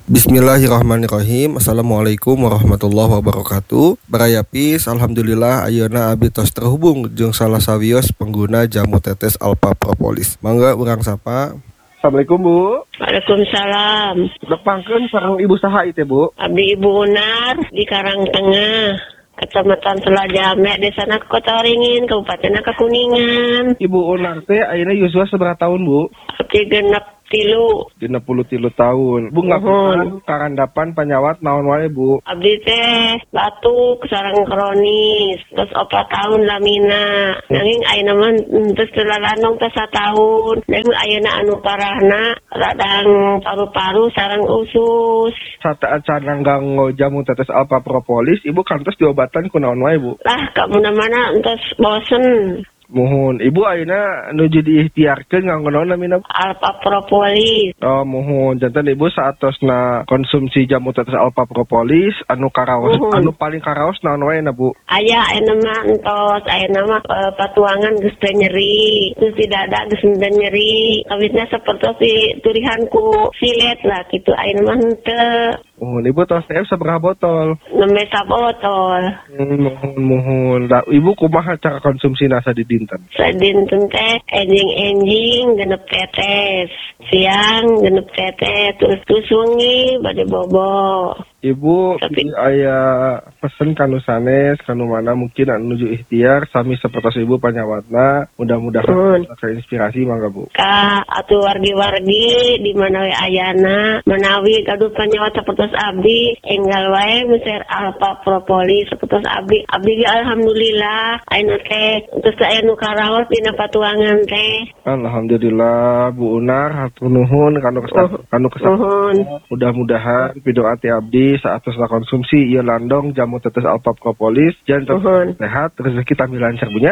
Bismillahirrahmanirrahim. Assalamualaikum warahmatullahi wabarakatuh. Barayapis, alhamdulillah ayeuna abdi tos terhubung jeung salah sawios pengguna jamu tetes Alpha Propolis. Mangga urang sapa. Assalamualaikum Bu. Waalaikumsalam. Depangkeun sareng Ibu saha ieu Bu? Abdi Ibu Unar di Karangtengah, Kecamatan Selajame, Desa Kota Waringin, Kabupaten Kuningan. Ibu Unar teh ayeuna yuswa sabaraha tahun Bu? Abdi genep 3. 63 tahun. Bu ngapunten karandapan panyawat naon wae Bu? Abdi teh batuk sareng kronis, terus 4 tahun lamina. Nanging ayeuna mah terus telalanong teh 1 tahun. Dan ayeuna anu parahna radang paru-paru sareng usus. Saat nganggo jamu tetes Alpha Propolis, Ibu kantos diobatan ku naon wae Bu? Lah ka mana-mana entos bosen. Muhun. Ibu ayeuna nuju diikhtiarkeun nganggo naon namina? Alpha Propolis. Oh, muhun. Janten Ibu saatosna konsumsi jamu tetes Alpha Propolis anu karaos, anu paling karaos naon wae na Bu? Aya ayeuna mah entos, ayeuna mah patuangan geus teu nyeri, terus di dada geus teu nyeri. Kawitna sapertos si turihanku silet lah kitu ayeuna mah henteu. Muhun. Ibu tos teh sabaraha botol? Nembe sabotol. Muhun. Da, Ibu kumaha cara konsumsi nasa di dinten? Sadinten teh enjing-enjing genep tetes. Siang genep tetes, terus wengi bade bobo. Ibu aya pesen kanu sanes kanu mana mungkin anu nuju ikhtiar sami sapertos Ibu panyawatna mudah-mudahan inspirasi mangga Bu. Ka atuh wargi-wargi di mana we ayana menawi gaduh panyawat sapertos abdi enggal wae meser Alpha Propolis sapertos abdi. Abdi alhamdulillah ayeuna teh terus aya nu karaos dina patuangan teh. Alhamdulillah Bu Unar hatur nuhun kanu kesah. Mudah-mudahan pidoa ti abdi saat konsumsi ieu landong jamu tetes Alpha Propolis jangan sehat rezeki tami lancar Bu nya.